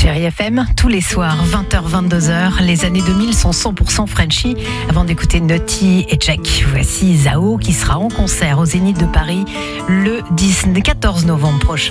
Chérie FM, tous les soirs, 20h-22h, les années 2000 sont 100% Frenchy. Avant d'écouter Naughty et Jack, voici Zao qui sera en concert au Zénith de Paris le 14 novembre prochain.